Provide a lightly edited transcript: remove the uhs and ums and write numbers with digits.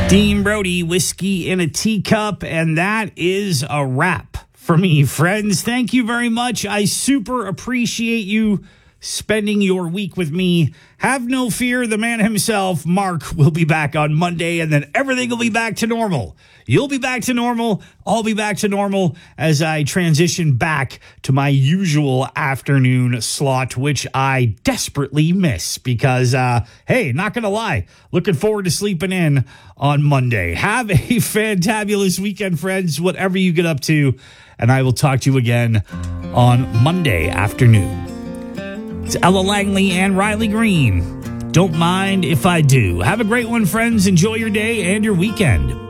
Dean Brody, Whiskey in a Teacup, and that is a wrap for me, friends. Thank you very much. I super appreciate you spending your week with me. Have no fear, the man himself, Mark, will be back on Monday, and then everything will be back to normal. You'll be back to normal. I'll be back to normal as I transition back to my usual afternoon slot, which I desperately miss because, hey, not going to lie, looking forward to sleeping in on Monday. Have a fantabulous weekend, friends, whatever you get up to, and I will talk to you again on Monday afternoon. It's Ella Langley and Riley Green. Don't mind if I do. Have a great one, friends. Enjoy your day and your weekend.